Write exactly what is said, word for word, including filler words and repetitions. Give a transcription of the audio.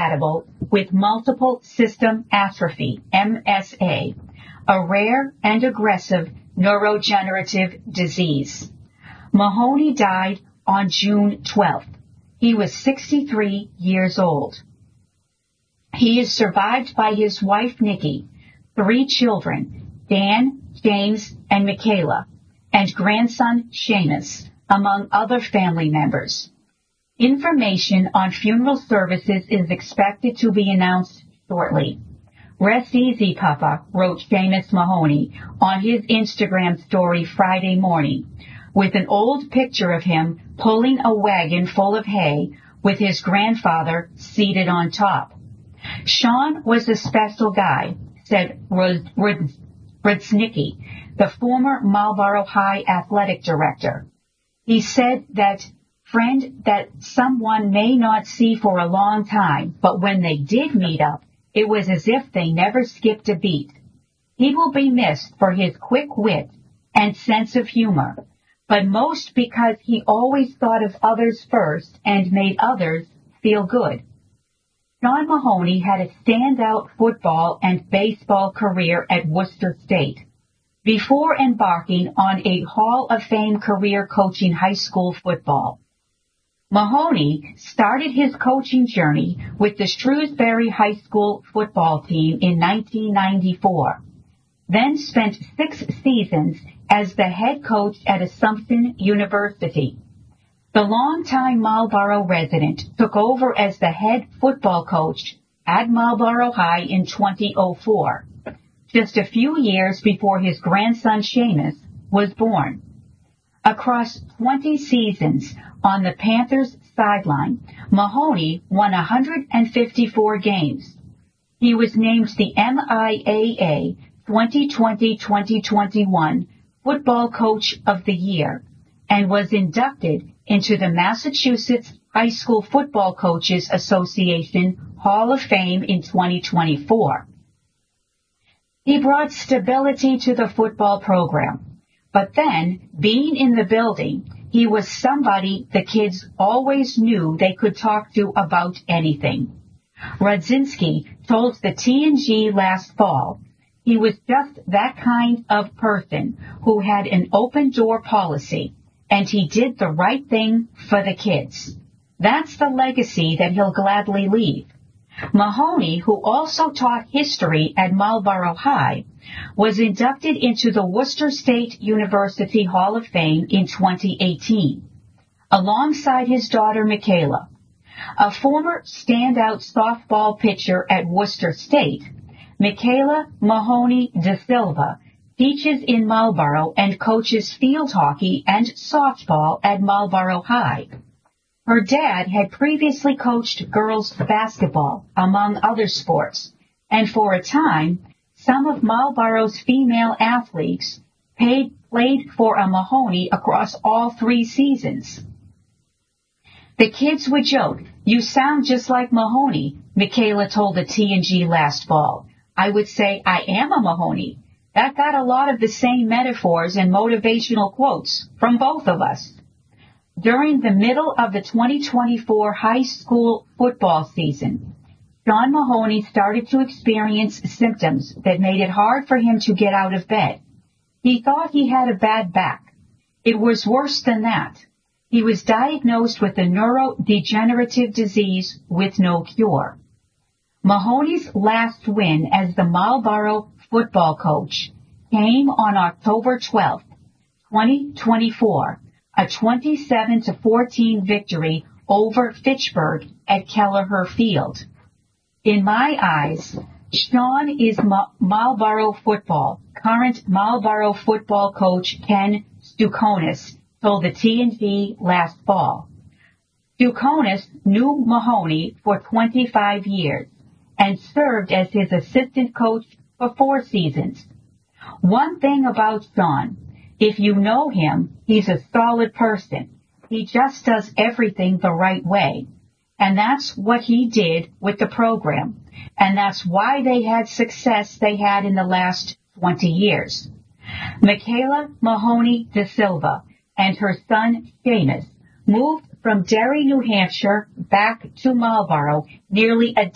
incompatible with multiple system atrophy, M S A, a rare and aggressive neurodegenerative disease. Mahoney died on June twelfth. He was sixty-three years old. He is survived by his wife, Nikki, three children, Dan, James, and Michaela, and grandson, Seamus, among other family members. Information on funeral services is expected to be announced shortly. Rest easy, Papa, wrote Seamus Mahoney on his Instagram story Friday morning, with an old picture of him pulling a wagon full of hay with his grandfather seated on top. Sean was a special guy, said Rudnicki, the former Marlboro High athletic director. He said that friend that someone may not see for a long time, but when they did meet up, it was as if they never skipped a beat. He will be missed for his quick wit and sense of humor, but most because he always thought of others first and made others feel good. Sean Mahoney had a standout football and baseball career at Worcester State before embarking on a Hall of Fame career coaching high school football. Mahoney started his coaching journey with the Shrewsbury High School football team in nineteen ninety-four, then spent six seasons as the head coach at Assumption University. The longtime Marlboro resident took over as the head football coach at Marlboro High in twenty oh four, just a few years before his grandson Seamus was born. Across twenty seasons on the Panthers sideline, Mahoney won one hundred fifty-four games. He was named the M I A A twenty twenty to twenty twenty-one Football Coach of the Year and was inducted into the Massachusetts High School Football Coaches Association Hall of Fame in twenty twenty-four. He brought stability to the football program, but then, being in the building, he was somebody the kids always knew they could talk to about anything. Rudzinski told the T N G last fall he was just that kind of person who had an open-door policy, and he did the right thing for the kids. That's the legacy that he'll gladly leave. Mahoney, who also taught history at Marlboro High, was inducted into the Worcester State University Hall of Fame in twenty eighteen, alongside his daughter Michaela. A former standout softball pitcher at Worcester State, Michaela Mahoney da Silva teaches in Marlboro and coaches field hockey and softball at Marlboro High. Her dad had previously coached girls basketball, among other sports, and for a time, some of Marlboro's female athletes paid, played for a Mahoney across all three seasons. The kids would joke, "You sound just like Mahoney," Michaela told the T N G last fall. I would say, "I am a Mahoney." That got a lot of the same metaphors and motivational quotes from both of us. During the middle of the twenty twenty-four high school football season, Sean Mahoney started to experience symptoms that made it hard for him to get out of bed. He thought he had a bad back. It was worse than that. He was diagnosed with a neurodegenerative disease with no cure. Mahoney's last win as the Marlboro football coach came on October twelfth, twenty twenty-four, a twenty-seven to fourteen victory over Fitchburg at Kelleher Field. In my eyes, Sean is Ma- Marlboro football. Current Marlboro football coach Ken Stukonis told the T N G last fall. Stukonis knew Mahoney for twenty-five years and served as his assistant coach for four seasons. One thing about Sean, if you know him, he's a solid person. He just does everything the right way. And that's what he did with the program. And that's why they had success they had in the last twenty years. Michaela Mahoney da Silva and her son Seamus moved from Derry, New Hampshire back to Marlboro nearly a